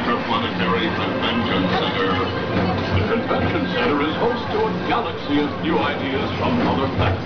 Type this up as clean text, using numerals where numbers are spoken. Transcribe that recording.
Interplanetary Convention Center. The Convention Center is host to a galaxy of new ideas from other planets.